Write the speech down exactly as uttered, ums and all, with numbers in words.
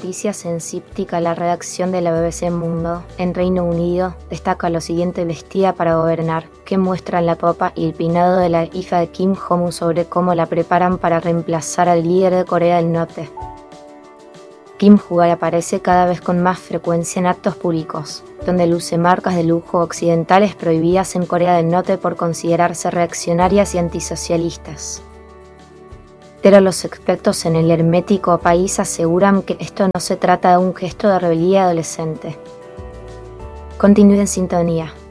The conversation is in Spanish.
noticias en Cíptica, la redacción de la B B C Mundo, en Reino Unido, destaca lo siguiente vestida para gobernar, que muestran la popa y el peinado de la hija de Kim Jong-un sobre cómo la preparan para reemplazar al líder de Corea del Norte. Kim Jong-un aparece cada vez con más frecuencia en actos públicos, donde luce marcas de lujo occidentales prohibidas en Corea del Norte por considerarse reaccionarias y antisocialistas. Pero los expertos en el hermético país aseguran que esto no se trata de un gesto de rebeldía adolescente. Continúe en sintonía.